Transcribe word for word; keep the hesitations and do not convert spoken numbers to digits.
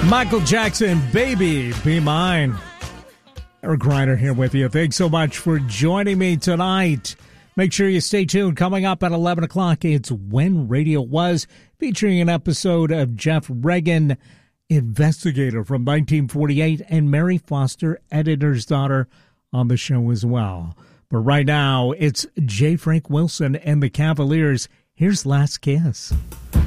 Michael Jackson, Baby, Be Mine. Eric Reiner here with you. Thanks so much for joining me tonight. Make sure you stay tuned. Coming up at eleven o'clock, it's When Radio Was, featuring an episode of Jeff Reagan, investigator from nineteen forty-eight, and Mary Foster, editor's daughter, on the show as well. But right now, it's J. Frank Wilson and the Cavaliers. Here's Last Kiss.